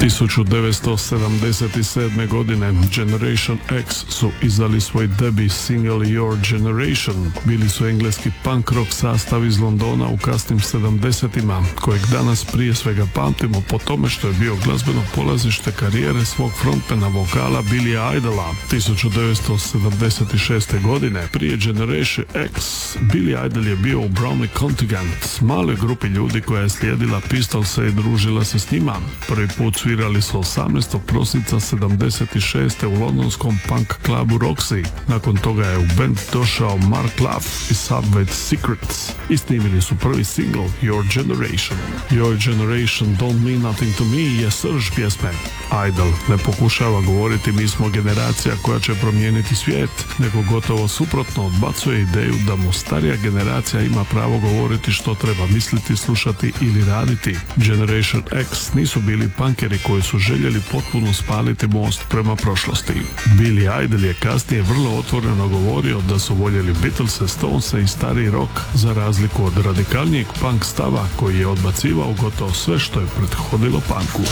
1977. godine Generation X su izdali svoj debut single Your Generation. Bili su engleski punk rock sastav iz Londona u kasnim 70-ima, kojeg danas prije svega pamtimo po tome što je bio glazbeno polazište karijere svog frontmana vokala Billy Idola. 1976. godine prije Generation X Billy Idol je bio u Bromley Contingent, maloj grupi ljudi koja je slijedila Pistolse i družila se s njima. Prvi put svirali su 18. prosinca 76. u londonskom punk klubu Roxy. Nakon toga je u band došao Mark Love i Subway Secrets i snimili su prvi single Your Generation. Your Generation Don't Mean Nothing to Me je srž pjesme. Idol ne pokušava govoriti mi smo generacija koja će promijeniti svijet, nego gotovo suprotno odbacuje ideju da mu starija generacija ima pravo govoriti što treba misliti, slušati ili raditi. Generation X nisu bili punkeri koji su željeli potpuno spaliti most prema prošlosti. Billy Idol je kasnije vrlo otvoreno govorio da su voljeli Beatlese, Stonese i stari rock za razliku od radikalnijeg punk stava koji je odbacivao gotovo sve što je prethodilo punku.